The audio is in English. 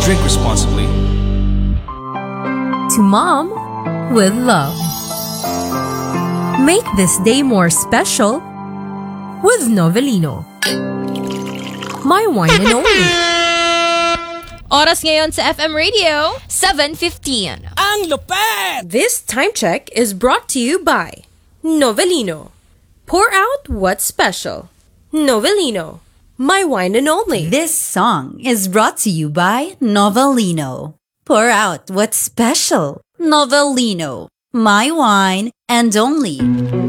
Drink responsibly. To Mom, with love. Make this day more special with Novelino. My wine and only. Oras ngayon sa FM Radio, 7:15. Ang lupet! This time check is brought to you by Novelino. Pour out what's special. Novelino. My wine and only. This song is brought to you by Novelino. Pour out what's special. Novelino. My wine and only.